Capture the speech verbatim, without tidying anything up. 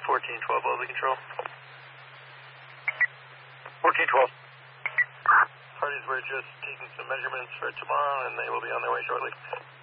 fourteen twelve, Leslie Control. fourteen twelve. Parties were just taking some measurements for tomorrow, and they will be on their way shortly.